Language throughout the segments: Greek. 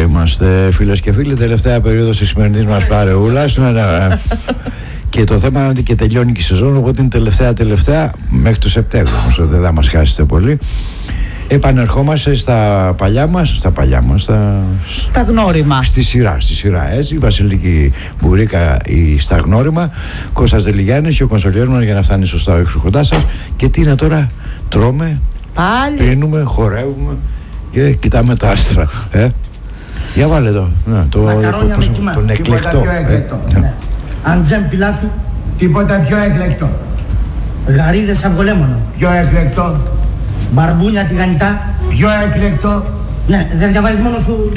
είμαστε, φίλες και φίλοι. Τελευταία περίοδος της σημερινής μας παρεούλας. Και το θέμα είναι ότι και τελειώνει και η σεζόν, οπότε είναι τελευταία μέχρι το Σεπτέμβριο. Όμως δεν θα μας χάσετε πολύ. Επανερχόμαστε στα παλιά μας, στα γνώριμα. Στη σειρά, έτσι. Βασιλική Μπουρίκα στα γνώριμα, Κώστας Δελιγιάννης και ο Κονσολιέρμαν για να φτάνει σωστά έξω κοντά σας. Και τι είναι τώρα, τρώμε, πάλι πίνουμε, χορεύουμε και κοιτάμε τα άστρα. Για βάλε εδώ, τον εκλεκτό. Αντζέμ πιλάφι, τίποτα πιο εκλεκτό. Γαρίδες αυγολέμονο, πιο εκλεκτό. Μπαρμπούνια τηγανιτά, πιο εκλεκτό. Ναι, δεν διαβάζεις μόνο σου.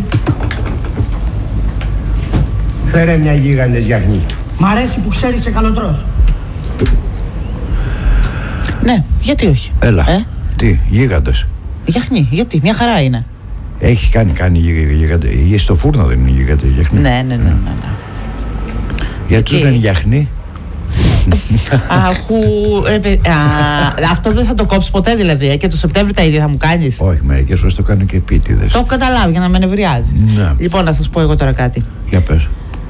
Φέρε μια γίγαντες γιαχνή. Μ' αρέσει που ξέρεις και καλοτρός. Ναι, γιατί όχι. Έλα, τι, γίγαντες. Γιαχνή, γιατί, μια χαρά είναι. Έχει κάνει γίγαντες. Στο φούρνο δεν είναι γίγαντες γιαχνή. Ναι. Γιατί τους λένε γιαχνή. Αυτό δεν θα το κόψεις ποτέ δηλαδή, και το Σεπτέμβριο τα ίδια θα μου κάνεις. Όχι, μερικές φορές το κάνω και επίτηδες. Το έχω καταλάβει για να με νευριάζεις. Ναι. Λοιπόν, να σας πω εγώ τώρα κάτι. Για πες.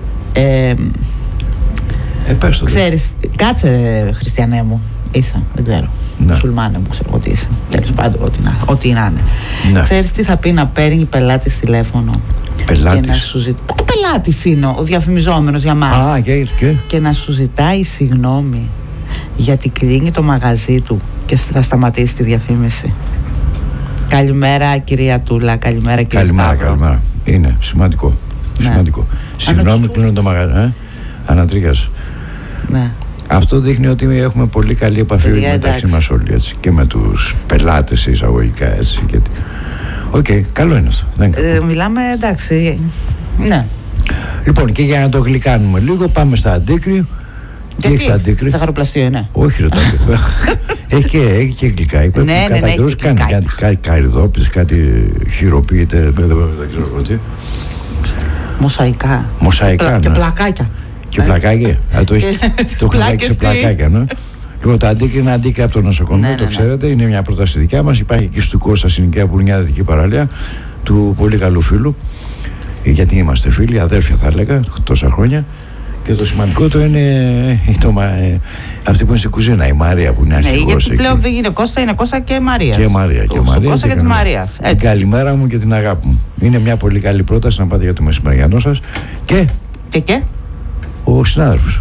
Πες το. Ξέρεις, κάτσε ρε χριστιανέ μου. Είσαι, δεν ξέρω. Μουσουλμάνε μου, ξέρω ότι είσαι. Τέλος πάντων, ό,τι να είναι. Ναι. Ξέρεις τι θα πει να παίρνει πελάτης τηλέφωνο? Πελάτης. Και να σου πελάτης είναι ο διαφημιζόμενος για μας. Και να σου ζητάει συγγνώμη γιατί κλείνει το μαγαζί του και θα σταματήσει τη διαφήμιση. Καλημέρα κυρία Τούλα, καλημέρα κύριε Σταύρο. Καλημέρα. Είναι σημαντικό. Σημαντικό. Συγγνώμη, κλείνω το μαγαζί. Ανατρίχιας. Ναι. Αυτό δείχνει ότι έχουμε πολύ καλή επαφή μεταξύ μας όλοι, έτσι, και με τους πελάτες εισαγωγικά, έτσι. Οκ, καλό είναι αυτό. Μιλάμε, εντάξει. Ναι. Λοιπόν, και για να το γλυκάνουμε λίγο, πάμε στα Αντίκρυ. Τι έχει τα Αντίκρυ? Ζαχαροπλαστείο είναι. Όχι, ρε, έχει και γλυκά. Κατά καιρούς κάνει κάτι καρυδόπιτες, κάτι χειροποίητε, δεν ξέρω τι. Μοσαϊκά. Και πλακάκια. Και πλακάκια. Το έχουν βάλει σε πλακάκια, ναι. Λοιπόν, το Αντίκρυ είναι Αντίκρυ από το νοσοκομείο, το ξέρετε. Είναι μια πρόταση δικιά μας. Υπάρχει και στο Κώστα συνοικία που είναι μια δυτική παραλία του πολύ καλού φίλου. Γιατί είμαστε φίλοι, αδέρφια θα έλεγα, τόσα χρόνια. Και το σημαντικό το είναι αυτή που είναι στην κουζίνα, η Μαρία που είναι αρχηγός. Ναι, γιατί πλέον δεν είναι Κώστα, είναι Κώστα και Μαρία. Και Μαρία. Κώστα και της Μαρίας. Την καλημέρα μου και την αγάπη μου. Είναι μια πολύ καλή πρόταση να πάτε για το μεσημεριανό σας. Και ο συνάδελφος.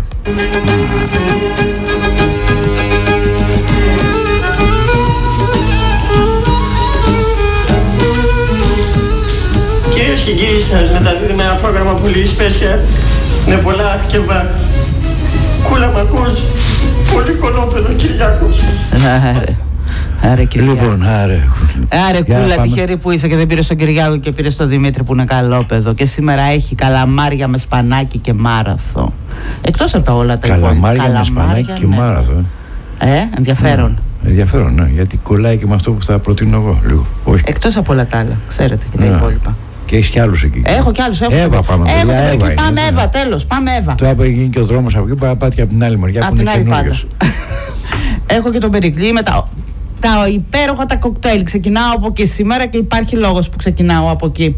Κυρίες και κύριοι, σας μεταδίδουμε ένα πρόγραμμα πολύ special. Είναι πολλά και κούλα μ' ακούς. Πολύ κολόπεδο Κυριάκος. Άρε Κυριάκο. Λοιπόν, άρε κούλα, τυχερή που είσαι και δεν πήρες τον Κυριάκο και πήρες τον Δημήτρη που είναι καλόπεδο. Και σήμερα έχει καλαμάρια με σπανάκι και μάραθο. Εκτός από τα όλα τα υπόλοιπα. Καλαμάρια με σπανάκι και μάραθο. Ενδιαφέρον. Ενδιαφέρον, ναι, γιατί κολλάει και με αυτό που θα προτείνω εγώ λίγο. Εκτός από όλα τα άλλα, ξέρετε, και τα υπόλοιπα. Και έχεις κι άλλους εκεί. Έχω κι άλλους. Εύα πάμε. Πάμε Εύα, τέλος. Πάμε Εύα. Τώρα που γίνει και ο δρόμος από εκεί, πάει να πάτε και από την άλλη μεριά που είναι καινούριος. Έχω και τον Περικλή με τα υπέροχα τα κοκτέιλ. Ξεκινάω από εκεί σήμερα και υπάρχει λόγος που ξεκινάω από εκεί.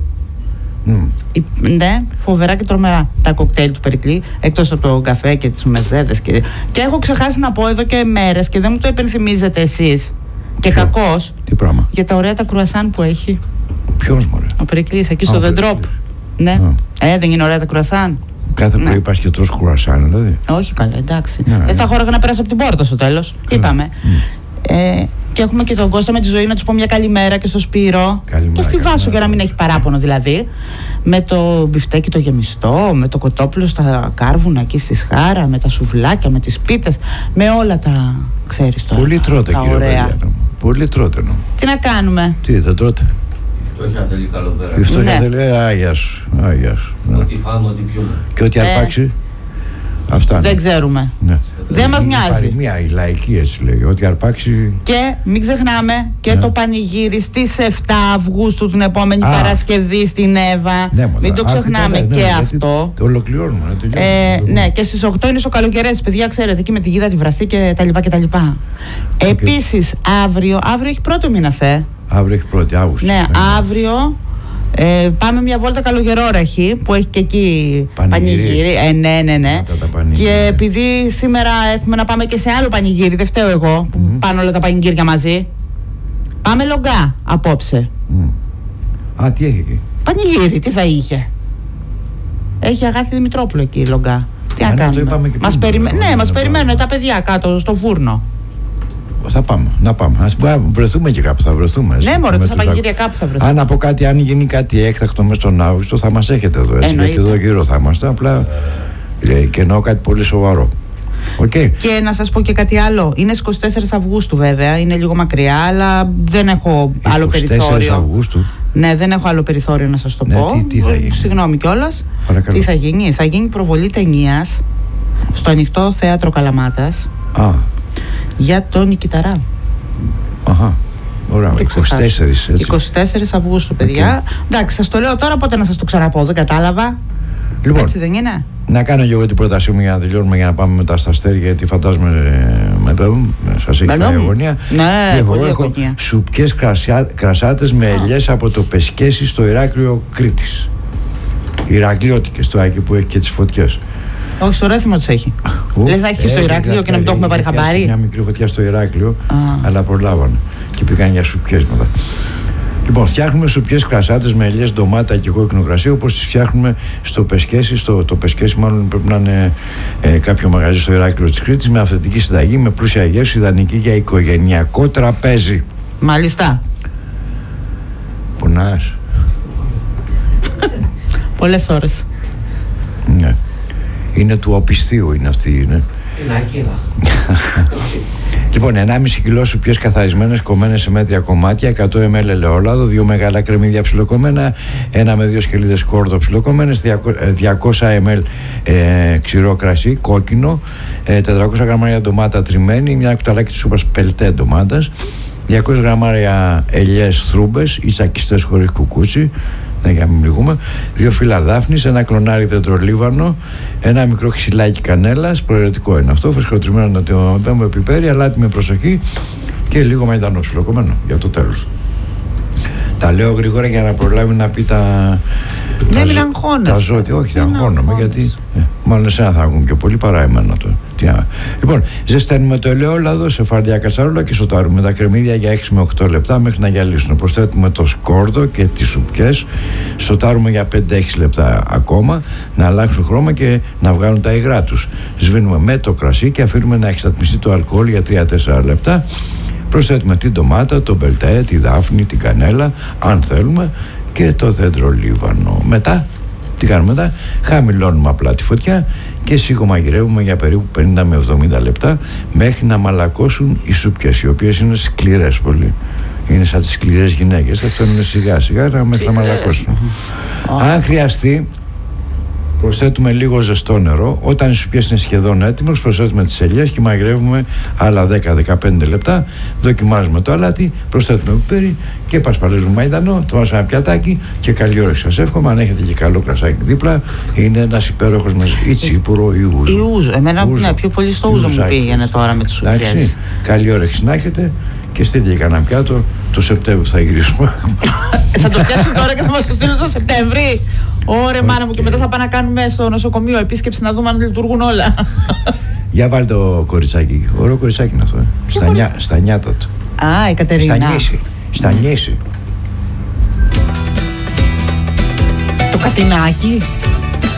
Ναι, φοβερά και τρομερά τα κοκτέιλ του Περικλή. Εκτός από το καφέ και τις μεζέδες. Και έχω ξεχάσει να πω εδώ και μέρες και δεν μου το υπενθυμίζετε εσείς. Και κακώς. Τι πράγμα? Για τα ωραία τα κρουασάν που έχει. Ποιος μωρέ? Ο Περικλής, εκεί στο The Drop. Ναι. Δεν είναι ωραία τα κρουασάν? Κάθε πρωί πας και τρως κρουασάν, δηλαδή. Όχι καλά, εντάξει. Δεν θα χώραγα να πέρασω από την πόρτα στο τέλος. Είπαμε. Και έχουμε και τον Κώστα με τη Ζωή να τους πω μια καλημέρα και στο Σπύρο. Και στη Βάσο για να μην έχει παράπονο δηλαδή. Με το μπιφτέκι το γεμιστό, με το κοτόπουλο στα κάρβουνα εκεί στη Σχάρα, με τα σουβλάκια, με τις πίτες, με όλα τα, ξέρεις τώρα. Πολύ τρώτε κύριε Βαγιάνο. Πολύ τρώτε. Τι να κάνουμε? Τι δεν τρώτε? Η φτώχεια θέλει καλοπέρα. Η φτώχεια θέλει, άγια σου. Ό,τι φάμε, ό,τι πιούμε. Και ό,τι αρπάξει. Αυτά. Δεν ξέρουμε. Δεν μας νοιάζει. Μια η λαϊκή έτσι λέει, ότι αρπάξει. Και μην ξεχνάμε και το πανηγύρι στις 7 Αυγούστου την επόμενη Παρασκευή στην Εύα. Μην το ξεχνάμε και αυτό. Το ολοκληρώνουμε. Ναι, και στις 8 είναι στο καλοκαιρές, παιδιά, ξέρετε, εκεί με τη γίδα, τη βραστή και τα λοιπά. Επίσης, αύριο έχει πρώτο μήνας, Αύριο έχει 1η Αύγουστο. Ναι, αύριο Πάμε μια βόλτα Καλογερόραχη που έχει και εκεί πανηγύρι. Ναι. Και επειδή σήμερα έχουμε να πάμε και σε άλλο πανηγύρι, δεν φταίω εγώ που πάνε όλα τα πανηγύρια μαζί. Πάμε Λογκά απόψε. Α, τι έχει εκεί? Πανηγύρι, τι θα είχε? Έχει Αγάθη Δημητρόπουλο εκεί η Λογκά. Τι να κάνουμε? Μας περιμένουν τα παιδιά κάτω στο φούρνο. Θα πάμε, να πάμε. Ας βρεθούμε και κάπου, θα βρεθούμε. Ναι, μωρέ, στα πανηγύρια κάπου θα βρεθούμε. Αν από κάτι, αν γίνει κάτι έκτακτο μέσα στον Αύγουστο, θα μας έχετε εδώ, έτσι. Γιατί εδώ γύρω θα είμαστε. Απλά και εννοώ κάτι πολύ σοβαρό. Okay. Και να σας πω και κάτι άλλο. Είναι στις 24 Αυγούστου βέβαια. Είναι λίγο μακριά, αλλά δεν έχω άλλο περιθώριο. 24 Αυγούστου. Ναι, δεν έχω άλλο περιθώριο να σας το πω. Τι θα γίνει? Συγγνώμη κιόλας. Τι θα γίνει? Θα γίνει προβολή ταινίας στο Ανοιχτό Θέατρο Καλαμάτας. Για τον Νικηταρά. Αχα. Ωραία, 24 Αυγούστου, παιδιά. Εντάξει, σας το λέω τώρα, πότε να σας το ξαναπώ, δεν κατάλαβα. Λοιπόν, έτσι δεν είναι? Να κάνω και εγώ την πρότασή μου για να τελειώνουμε, για να πάμε μετά στα αστέρια, γιατί φαντάζομαι σας έχει φάει αγωνία. Ναι, πολύ αγωνία. Σουπιές κρασάτες με ελιές από το Πεσκέσι στο Ηράκλειο Κρήτης. Ηρακλειώτικες, το εκεί που έχει και τις φωτιές. Όχι, στο Ρέθυμο τους έχει. Λες να έχει και στο Ηράκλειο και να μην το έχουμε πάρει χαμπάρι? Μια μικρή φωτιά στο Ηράκλειο, αλλά προλάβανε και πήγαν για σουπιές μετά. Λοιπόν, φτιάχνουμε σουπιές κρασάτες με ελιές, ντομάτα και κόκκινο κρασί, όπως τις φτιάχνουμε στο Πεσκέσι. Το Πεσκέσι μάλλον πρέπει να είναι κάποιο μαγαζί στο Ηράκλειο της Κρήτης, με αυθεντική συνταγή, με πλούσια γεύση, ιδανική για οικογενειακό τραπέζι. Μάλιστα. Πονάς? Πολλές ώρες. Ναι. Είναι του οπισθίου, είναι αυτή, είναι. Λοιπόν, 1,5 κιλό σουπιές καθαρισμένες, κομμένες σε μέτρια κομμάτια, 100 ml ελαιόλαδο, 2 μεγάλα κρεμμύδια ψιλοκομμένα, 1 με 2 σκελίδες κόρδο ψιλοκομμένες, 200 ml ξηρό κρασί, κόκκινο, 400 γραμμάρια ντομάτα τριμμένη, μια κουταλάκι της σούπας πελτέ ντομάτας, 200 γραμμάρια ελιές θρούμπες ή τσακιστές χωρίς κουκούτσι, ναι, για να μην λυγούμε, 2 φύλλα δάφνης, 1 κλονάρι δεντρολίβανο, 1 μικρό ξυλάκι κανέλας, προαιρετικό είναι αυτό, φρεσκοτρισμένο με πιπέρι, αλάτι με προσοχή και λίγο μαϊντανό ψιλοκομμένο για το τέλος. Τα λέω γρήγορα για να προλάβει να πει τα ζώδια. Όχι, δεν αγχώνομαι, γιατί μάλλον εσένα θα ακούν πιο πολύ παρά εμένα το. Λοιπόν, ζεσταίνουμε το ελαιόλαδο σε φαρδιά κατσαρόλα και σοτάρουμε τα κρεμμύδια για 6 με 8 λεπτά μέχρι να γυαλίσουν. Προσθέτουμε το σκόρδο και τις σουπιές, σοτάρουμε για 5-6 λεπτά ακόμα να αλλάξουν χρώμα και να βγάλουν τα υγρά τους. Σβήνουμε με το κρασί και αφήνουμε να εξατμιστεί το αλκοόλ για 3-4 λεπτά. Προσθέτουμε την ντομάτα, το μπελτέ, τη δάφνη, την κανέλα, αν θέλουμε, και το δέντρο-λίβανο. Μετά, τι κάνουμε μετά? Χαμηλώνουμε απλά τη φωτιά και σιγομαγειρεύουμε για περίπου 50 με 70 λεπτά μέχρι να μαλακώσουν οι σούπιες, οι οποίες είναι σκληρές πολύ. Είναι σαν τις σκληρές γυναίκες, θα φτάνουν σιγά σιγά μέχρι να μαλακώσουν. Αν χρειαστεί, προσθέτουμε λίγο ζεστό νερό. Όταν οι σουπιές είναι σχεδόν έτοιμες, προσθέτουμε τις ελιές και μαγειρεύουμε άλλα 10-15 λεπτά. Δοκιμάζουμε το αλάτι, προσθέτουμε πιπέρι και πασπαλίζουμε μαϊντανό. Το βάζουμε ένα πιατάκι και καλή όρεξη. Σας εύχομαι. Αν έχετε και καλό κρασάκι δίπλα, είναι ένας υπέροχος μαζί. Ή τσίπουρο ή ούζο. Ή ούζο. Εμένα ναι, πιο πολύ στο ούζο μου πήγαινε τώρα με τις σουπιές. Καλή όρεξη να έχετε και στείλτε κανένα πιάτο. Το Σεπτέμβριο θα γυρίσουμε. Θα το φτιάξουν τώρα και θα μας το στείλουν το Σεπτέμβρη. Ωραία, μάνα μου, και μετά θα πάμε να κάνουμε στο νοσοκομείο επίσκεψη να δούμε αν λειτουργούν όλα. Για βάλει το κοριτσάκι. Ωραίο κοριτσάκι είναι αυτό. Στα νιάτα του. Α, η Κατερίνα. Στα νύση. Το Κατινάκι.